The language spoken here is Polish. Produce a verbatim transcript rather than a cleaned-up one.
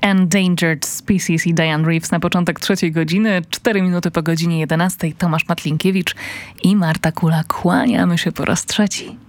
Endangered Species i Diane Reeves na początek trzeciej godziny, cztery minuty po godzinie jedenastej. Tomasz Matlinkiewicz i Marta Kula. Kłaniamy się po raz trzeci.